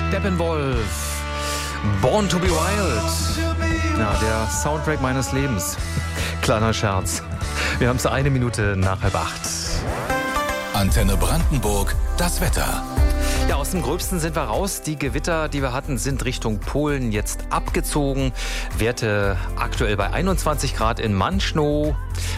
Steppenwolf, Born to be Wild. Ja, der Soundtrack meines Lebens. Kleiner Scherz. Wir haben es 1 Minute nach 7:30. Antenne Brandenburg, das Wetter. Ja, aus dem Gröbsten sind wir raus. Die Gewitter, die wir hatten, sind Richtung Polen jetzt abgezogen. Werte aktuell bei 21 Grad in Manschnow,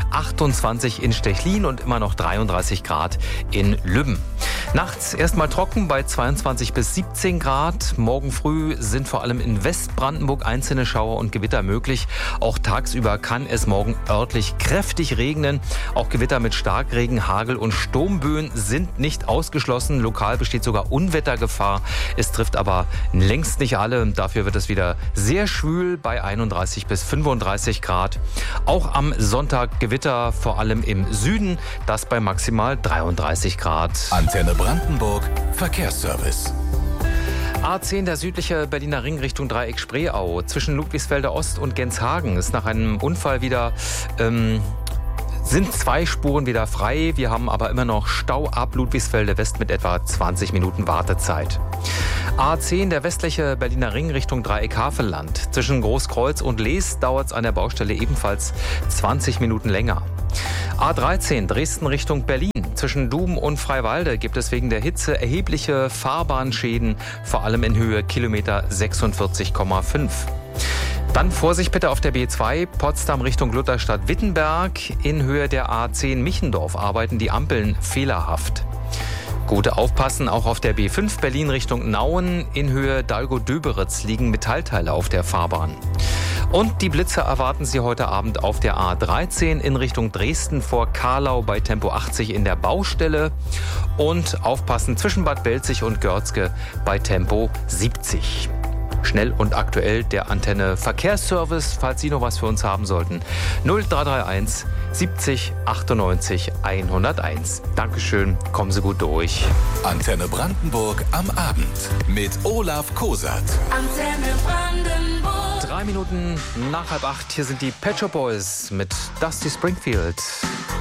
28 in Stechlin und immer noch 33 Grad in Lübben. Nachts erstmal trocken bei 22 bis 17 Grad. Morgen früh sind vor allem in Westbrandenburg einzelne Schauer und Gewitter möglich. Auch tagsüber kann es morgen örtlich kräftig regnen. Auch Gewitter mit Starkregen, Hagel und Sturmböen sind nicht ausgeschlossen. Lokal besteht sogar Unwettergefahr. Es trifft aber längst nicht alle. Dafür wird es wieder sehr schwül bei 31 bis 35 Grad. Auch am Sonntag Gewitter, vor allem im Süden. Das bei maximal 33 Grad. Antenne Brandenburg, Verkehrsservice. A10, der südliche Berliner Ring Richtung Dreieck Spreeau. Zwischen Ludwigsfelder Ost und Genshagen ist nach einem Unfall wieder... sind 2 Spuren wieder frei. Wir haben aber immer noch Stau ab Ludwigsfelde West mit etwa 20 Minuten Wartezeit. A10, der westliche Berliner Ring Richtung Dreieck Havelland. Zwischen Großkreuz und Lees dauert es an der Baustelle ebenfalls 20 Minuten länger. A13, Dresden Richtung Berlin. Zwischen Dum und Freiwalde gibt es wegen der Hitze erhebliche Fahrbahnschäden, vor allem in Höhe Kilometer 46,5. Dann Vorsicht bitte auf der B2, Potsdam Richtung Lutherstadt-Wittenberg. In Höhe der A10 Michendorf arbeiten die Ampeln fehlerhaft. Gute aufpassen, auch auf der B5 Berlin Richtung Nauen. In Höhe Dalgo-Döberitz liegen Metallteile auf der Fahrbahn. Und die Blitze erwarten Sie heute Abend auf der A13 in Richtung Dresden vor Karlau bei Tempo 80 in der Baustelle. Und aufpassen zwischen Bad Belzig und Görzge bei Tempo 70. Schnell und aktuell der Antenne Verkehrsservice, falls Sie noch was für uns haben sollten. 0331 70 98 101. Dankeschön, kommen Sie gut durch. Antenne Brandenburg am Abend mit Olaf Kosat. Antenne Brandenburg. 3 Minuten nach 7:30. Hier sind die Pet Shop Boys mit Dusty Springfield.